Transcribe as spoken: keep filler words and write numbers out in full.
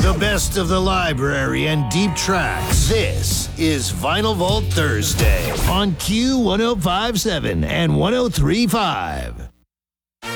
The best of the library and deep tracks. This is Vinyl Vault Thursday on Q one oh five point seven and one oh three point five.